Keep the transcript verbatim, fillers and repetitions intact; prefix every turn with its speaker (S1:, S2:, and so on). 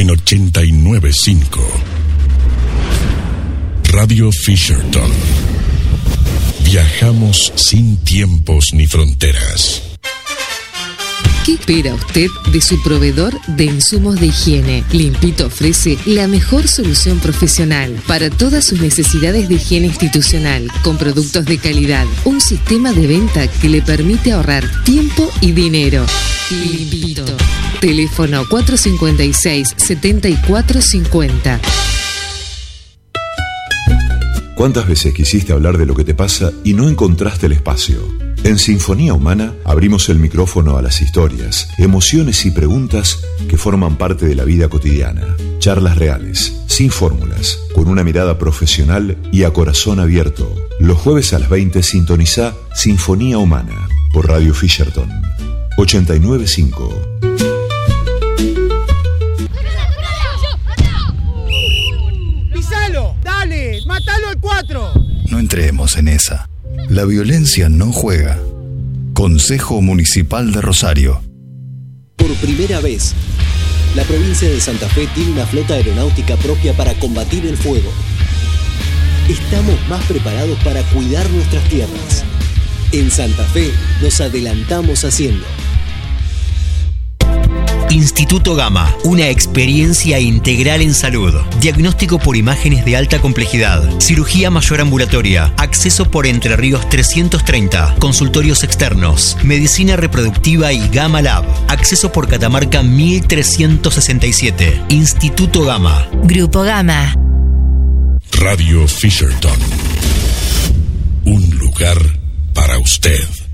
S1: en ochenta y nueve punto cinco. Radio Fisherton. Viajamos sin tiempos ni fronteras.
S2: ¿Qué espera usted de su proveedor de insumos de higiene? Limpito ofrece la mejor solución profesional para todas sus necesidades de higiene institucional, con productos de calidad. Un sistema de venta que le permite ahorrar tiempo y dinero. Limpito. Teléfono cuatro cinco seis, siete cuatro cinco cero.
S3: ¿Cuántas veces quisiste hablar de lo que te pasa y no encontraste el espacio? En Sinfonía Humana abrimos el micrófono a las historias, emociones y preguntas que forman parte de la vida cotidiana. Charlas reales, sin fórmulas, con una mirada profesional y a corazón abierto. Los jueves a las veinte sintoniza Sinfonía Humana por Radio Fisherton ochenta y nueve punto cinco.
S4: ¡Pisalo! ¡Dale! ¡Mátalo al cuatro!
S5: No entremos en esa. La violencia no juega. Consejo Municipal de Rosario.
S6: Por primera vez, la provincia de Santa Fe tiene una flota aeronáutica propia para combatir el fuego. Estamos más preparados para cuidar nuestras tierras. En Santa Fe nos adelantamos haciendo.
S7: Instituto Gama, una experiencia integral en salud. Diagnóstico por imágenes de alta complejidad, cirugía mayor ambulatoria, acceso por Entre Ríos trescientos treinta, consultorios externos, medicina reproductiva y Gama Lab, acceso por Catamarca mil trescientos sesenta y siete. Instituto Gama.
S8: Grupo Gama.
S1: Radio Fisherton. Un lugar para usted.